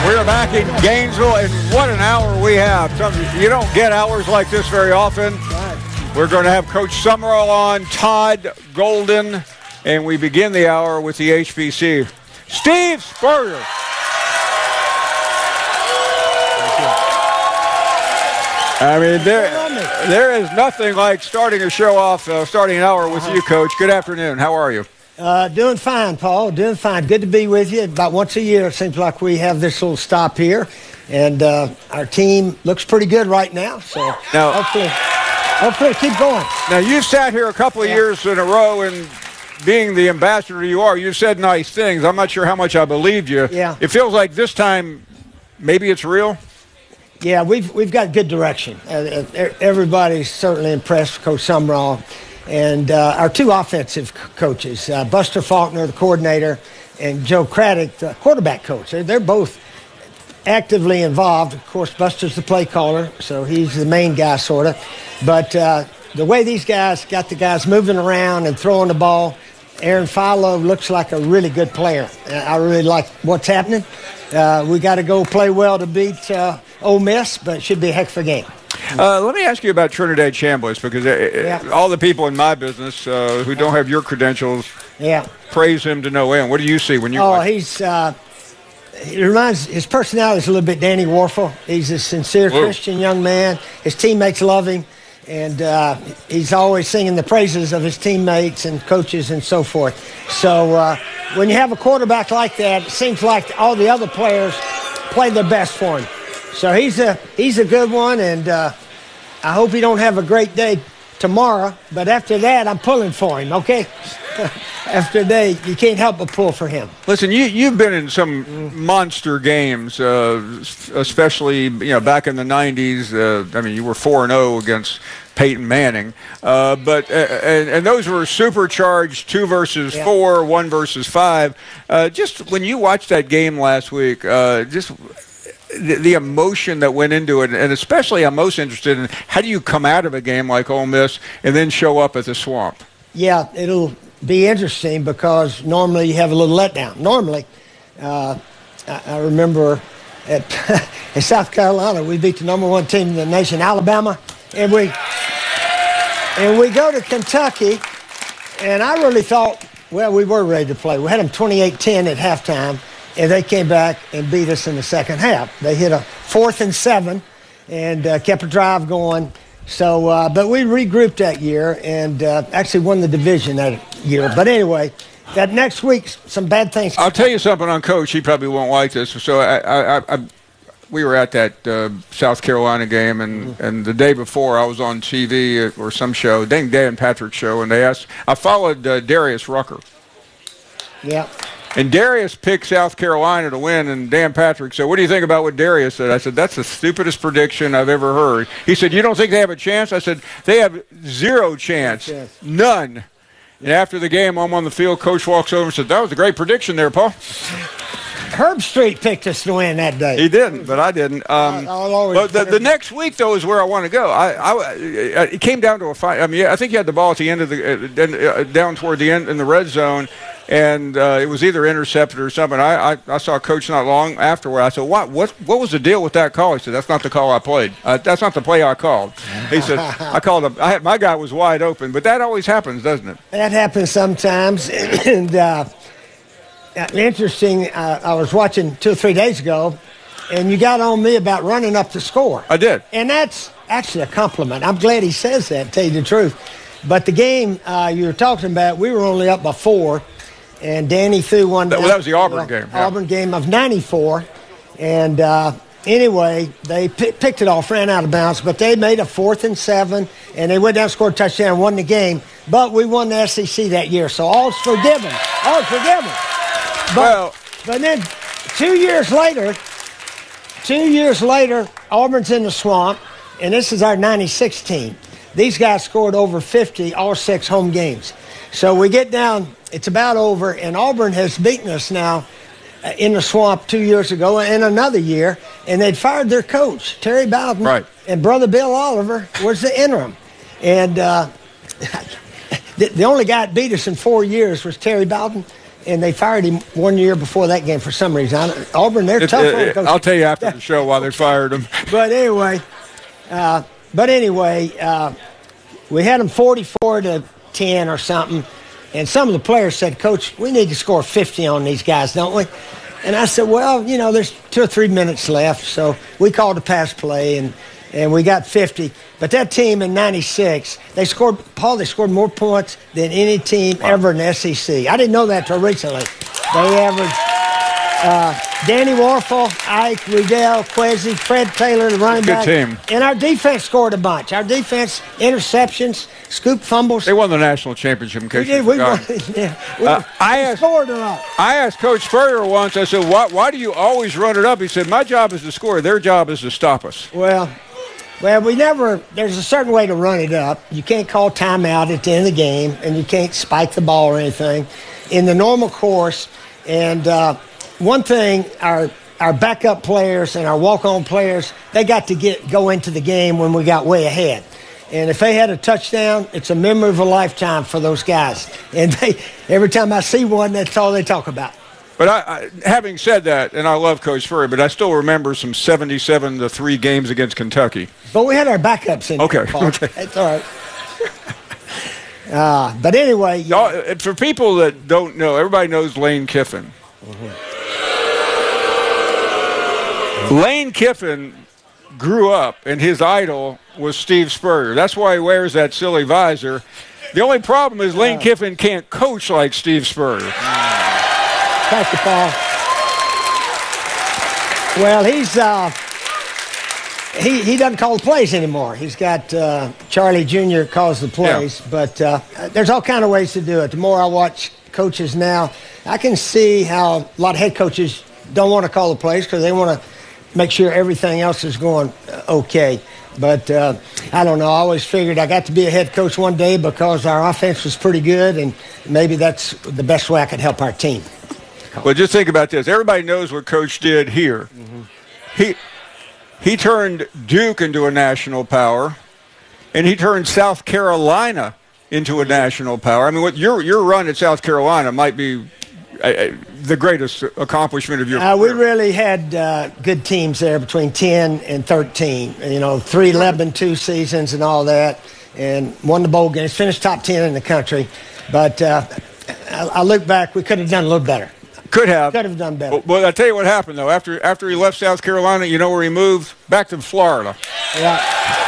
We're back in Gainesville, and what an hour we have. You don't get hours like this very often. We're going to have Coach Summerall on, Todd Golden, and we begin the hour with the HBC. Steve Spurrier. I mean, there is nothing like starting a show off, starting an hour with you, Coach. Good afternoon. How are you? Doing fine, Paul. Doing fine. Good to be with you. About once a year, it seems like we have this little stop here. And our team looks pretty good right now. So hopefully keep going. Now, you've sat here a couple of years in a row, and being the ambassador you are, you said nice things. I'm not sure how much I believed you. Yeah. It feels like this time maybe it's real. Yeah, we've got good direction. Everybody's certainly impressed with Coach Summerall. And our two offensive coaches, Buster Faulkner, the coordinator, and Joe Craddock, the quarterback coach. They're both actively involved. Of course, Buster's the play caller, so he's the main guy, sort of. But the way these guys got the guys moving around and throwing the ball, Aaron Philo looks like a really good player. I really like what's happening. We got to go play well to beat Ole Miss, but it should be a heck of a game. Let me ask you about Trinidad Chambliss, because all the people in my business who don't have your credentials praise him to no end. What do you see when you watch? His personality is a little bit Danny Warfel. He's a sincere Christian young man. His teammates love him, and he's always singing the praises of his teammates and coaches and so forth. So when you have a quarterback like that, it seems like all the other players play their best for him. So he's a good one, and I hope he don't have a great day tomorrow. But after that, I'm pulling for him, okay? After that, you can't help but pull for him. Listen, you've been in some monster games, especially back in the 90s. I mean, you were 4-0 against Peyton Manning, but those were supercharged 2 versus 4, 1 versus 5. Just when you watched that game last week, just the emotion that went into it, and especially I'm most interested in how do you come out of a game like Ole Miss and then show up at the Swamp? Yeah, it'll be interesting because normally you have a little letdown. Normally, I remember at South Carolina, we beat the #1 team in the nation, Alabama, and we go to Kentucky, and I really thought, well, we were ready to play. We had them 28-10 at halftime. And they came back and beat us in the second half. They hit a 4th and 7 and kept a drive going. So, but we regrouped that year and actually won the division that year. But anyway, that next week, some bad things. I'll tell you something on Coach. He probably won't like this. So we were at that South Carolina game, and the day before I was on TV or some show, Dan Patrick show, and I followed Darius Rucker. Yeah. And Darius picked South Carolina to win, and Dan Patrick said, what do you think about what Darius said? I said, that's the stupidest prediction I've ever heard. He said, you don't think they have a chance? I said, they have 0 chance. None. And after the game, I'm on the field, Coach walks over and said, that was a great prediction there, Paul. Herb Street picked us to win that day. He didn't, but I didn't. But the next week, though, is where I want to go. It came down to a fight. I mean, I think you had the ball at the end of the down toward the end in the red zone, and it was either intercepted or something. I saw a coach not long afterward. I said, what was the deal with that call? He said, that's not the call I played. That's not the play I called. He said, my guy was wide open. But that always happens, doesn't it? That happens sometimes. And interesting, I was watching 2 or 3 days ago, and you got on me about running up the score. I did. And that's actually a compliment. I'm glad he says that, to tell you the truth. But the game you were talking about, we were only up by 4, and Danny threw one. That was the Auburn game. Yeah. Auburn game of 94. And anyway, they picked it off, ran out of bounds, but they made a 4th and 7, and they went down, scored a touchdown, won the game. But we won the SEC that year, so all's forgiven. All's forgiven. But then 2 years later, Auburn's in the Swamp, and this is our 96 team. These guys scored over 50 all 6 home games. So we get down, it's about over, and Auburn has beaten us now in the Swamp 2 years ago and another year, and they'd fired their coach, Terry Bowden, right. And Brother Bill Oliver was the interim. And the only guy that beat us in 4 years was Terry Bowden. and they fired him 1 year before that game for some reason. Auburn, they're tough on coaches. I'll tell you after the show why they fired him. But anyway, we had them 44-10 or something, and some of the players said, "Coach, we need to score 50 on these guys, don't we?" And I said, "Well, there's 2 or 3 minutes left," so we called a pass play, and we got 50. But that team in '96, they scored more points than any team ever in the SEC. I didn't know that till recently. They averaged Danny Warfel, Ike, Riddell, Quezzy, Fred Taylor, the running back. Good team. And our defense scored a bunch. Our defense, interceptions, scoop fumbles. They won the national championship in case We did. you forgot. We scored a lot. I asked Coach Spurrier once, I said, why do you always run it up? He said, my job is to score. Their job is to stop us. Well, there's a certain way to run it up. You can't call timeout at the end of the game, and you can't spike the ball or anything in the normal course. And one thing, our backup players and our walk-on players, they got to go into the game when we got way ahead. And if they had a touchdown, it's a memory of a lifetime for those guys. And every time I see one, that's all they talk about. But having said that, and I love Coach Spurrier, but I still remember some 77-3 games against Kentucky. But we had our backups in there, Paul. Okay. That's all right. But anyway. For people that don't know, everybody knows Lane Kiffin. Mm-hmm. Lane Kiffin grew up, and his idol was Steve Spurrier. That's why he wears that silly visor. The only problem is Lane Kiffin can't coach like Steve Spurrier. Thank you, Paul. Well, he doesn't call the plays anymore. He's got Charlie Jr. calls the plays, but there's all kind of ways to do it. The more I watch coaches now, I can see how a lot of head coaches don't want to call the plays because they want to make sure everything else is going okay. But I don't know. I always figured I got to be a head coach one day because our offense was pretty good, and maybe that's the best way I could help our team. Well, just think about this. Everybody knows what Coach did here. Mm-hmm. He turned Duke into a national power, and he turned South Carolina into a national power. I mean, what your run at South Carolina might be the greatest accomplishment of your career. We really had good teams there between 10 and 13. 3-11-2 seasons and all that, and won the bowl games, finished top 10 in the country. But I look back, we could have done a little better. Could have done better. Well, I'll tell you what happened, though. After he left South Carolina, you know where he moved? Back to Florida. Yeah.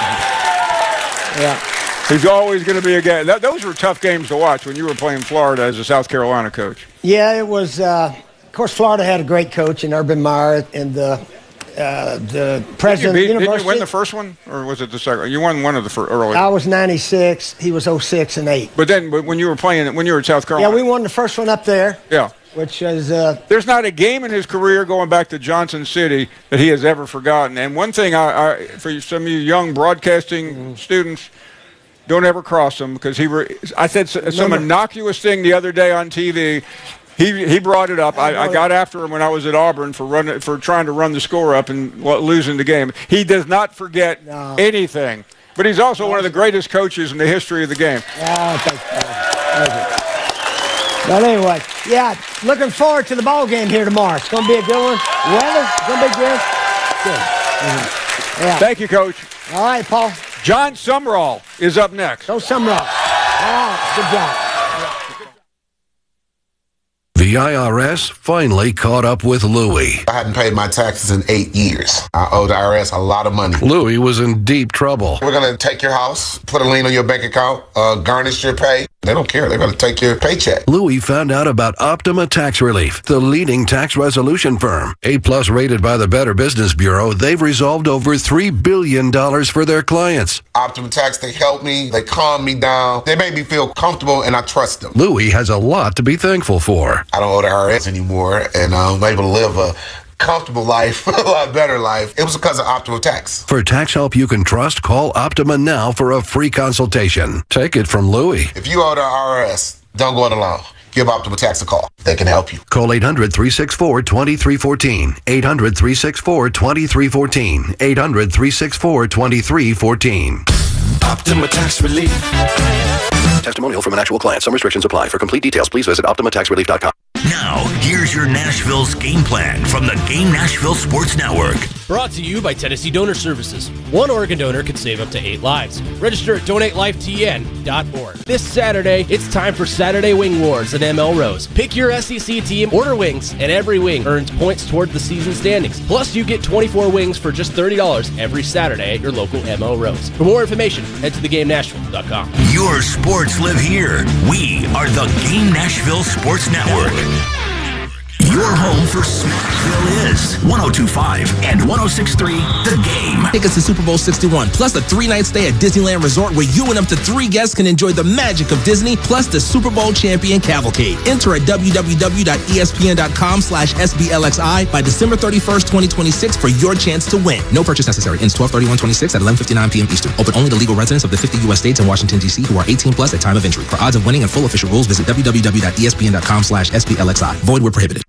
He's always going to be a guy. Those were tough games to watch when you were playing Florida as a South Carolina coach. Yeah, it was. Of course, Florida had a great coach in Urban Meyer, and the president of the university. Didn't you win the first one, or was it the second? You won one of the early. I was 96. He was 06 and 8. But when you were at South Carolina. Yeah, we won the first one up there. Yeah. Which is there's not a game in his career going back to Johnson City that he has ever forgotten. And one thing, for some of you young broadcasting students, don't ever cross him because I said some innocuous thing the other day on TV. He brought it up. I got after him when I was at Auburn for trying to run the score up and losing the game. He does not forget anything. But he's also one of the greatest coaches in the history of the game. Thank you. But anyway, looking forward to the ball game here tomorrow. It's going to be a good one. Weather's going to be good. Good. Mm-hmm. Yeah. Thank you, Coach. All right, Paul. John Sumrall is up next. Go Sumrall. All right, good job. The IRS finally caught up with Louie. I hadn't paid my taxes in 8 years. I owe the IRS a lot of money. Louie was in deep trouble. We're going to take your house, put a lien on your bank account, garnish your pay. They don't care. They're going to take your paycheck. Louie found out about Optima Tax Relief, the leading tax resolution firm. A+ rated by the Better Business Bureau, they've resolved over $3 billion for their clients. Optima Tax, they help me. They calm me down. They make me feel comfortable, and I trust them. Louie has a lot to be thankful for. I don't owe the IRS anymore, and I'm able to live a comfortable life, a lot better life. It was because of Optima Tax. For tax help you can trust, call Optima now for a free consultation. Take it from Louie. If you owe the IRS, don't go it alone. Give Optima Tax a call. They can help you. Call 800-364-2314. 800-364-2314. 800-364-2314. Optima Tax Relief. Testimonial from an actual client. Some restrictions apply. For complete details, please visit OptimaTaxRelief.com. Now, here's your Nashville's game plan from the Game Nashville Sports Network. Brought to you by Tennessee Donor Services. One organ donor could save up to 8 lives. Register at donatelifetn.org. This Saturday, it's time for Saturday Wing Wars at ML Rose. Pick your SEC team, order wings, and every wing earns points toward the season standings. Plus, you get 24 wings for just $30 every Saturday at your local ML Rose. For more information, head to thegamenashville.com. Your sports live here. We are the Game Nashville Sports Network. Your home for Smashville is 102.5 and 106.3 The Game. Tickets to Super Bowl 61, plus a 3-night stay at Disneyland Resort where you and up to 3 guests can enjoy the magic of Disney, plus the Super Bowl champion cavalcade. Enter at www.espn.com/SBLXI by December 31st, 2026 for your chance to win. No purchase necessary. Ends 12/31/26 at 11:59 p.m. Eastern. Open only to legal residents of the 50 U.S. states and Washington, D.C. who are 18 plus at time of entry. For odds of winning and full official rules, visit www.espn.com/SBLXI. Void where prohibited.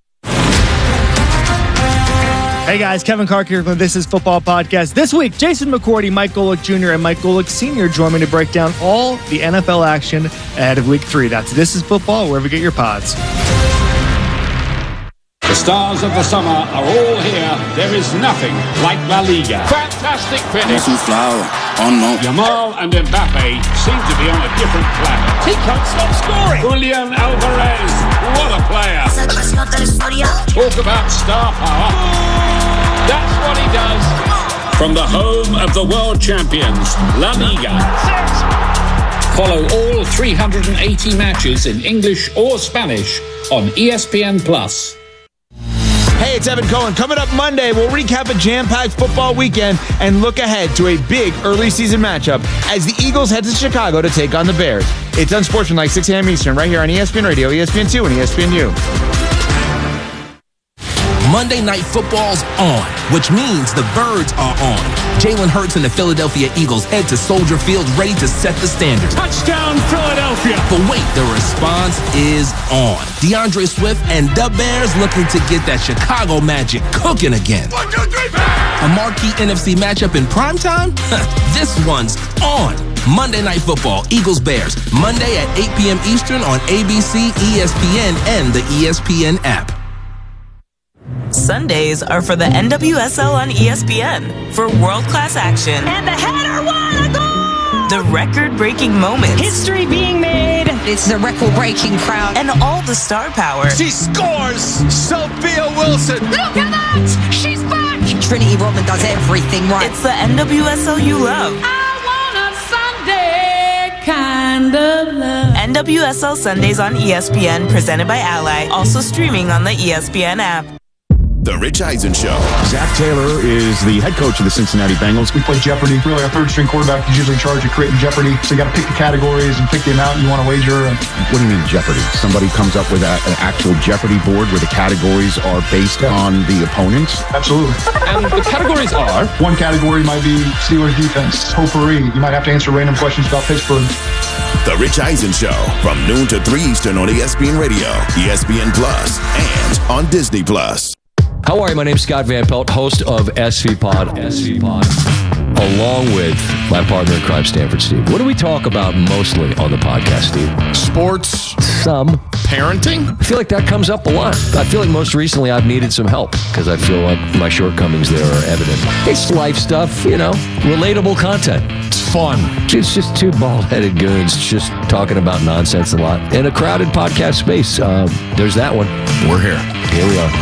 Hey guys, Kevin Clark here from This Is Football Podcast. This week, Jason McCourty, Mike Golick Jr., and Mike Golick Sr. join me to break down all the NFL action ahead of Week 3. That's This Is Football, wherever you get your pods. The stars of the summer are all here. There is nothing like La Liga. Fantastic finish. Yamal and Mbappe seem to be on a different planet. He can't stop scoring. Julian Alvarez, what a player. Talk about star power. That's what he does. From the home of the world champions, La Liga. Follow all 380 matches in English or Spanish on ESPN+. Hey, it's Evan Cohen. Coming up Monday, we'll recap a jam-packed football weekend and look ahead to a big early season matchup as the Eagles head to Chicago to take on the Bears. It's Unsportsmanlike, 6 a.m. Eastern, right here on ESPN Radio, ESPN2, and ESPNU. Monday Night Football's on, which means the Birds are on. Jalen Hurts and the Philadelphia Eagles head to Soldier Field ready to set the standard. Touchdown, Philadelphia! But wait, the response is on. DeAndre Swift and the Bears looking to get that Chicago magic cooking again. 1, 2, 3, bang! A marquee NFC matchup in primetime? This one's on. Monday Night Football, Eagles-Bears, Monday at 8 p.m. Eastern on ABC, ESPN, and the ESPN app. Sundays are for the NWSL on ESPN for world-class action. And the header, what a goal! The record-breaking moments. History being made. It's the record-breaking crowd. And all the star power. She scores! Sophia Wilson! Look at that! She's back! Trinity Rodman does everything right. It's the NWSL you love. I want a Sunday kind of love. NWSL Sundays on ESPN, presented by Ally. Also streaming on the ESPN app. The Rich Eisen Show. Zach Taylor is the head coach of the Cincinnati Bengals. We play Jeopardy. Really, our third-string quarterback is usually in charge of creating Jeopardy. So you got to pick the categories and pick the amount you want to wager. What do you mean Jeopardy? Somebody comes up with an actual Jeopardy board where the categories are based on the opponents? Absolutely. And the categories are? One category might be Steelers defense. Potpourri. You might have to answer random questions about Pittsburgh. The Rich Eisen Show from noon to 3 Eastern on ESPN Radio, ESPN Plus, and on Disney Plus. How are you? My name's Scott Van Pelt, host of SV Pod, along with my partner in crime, Stanford Steve. What do we talk about mostly on the podcast, Steve? Sports. Some. Parenting. I feel like that comes up a lot. I feel like most recently I've needed some help because I feel like my shortcomings there are evident. It's life stuff, relatable content. It's fun. It's just two bald-headed goons just talking about nonsense a lot in a crowded podcast space. There's that one. We're here. Here we are.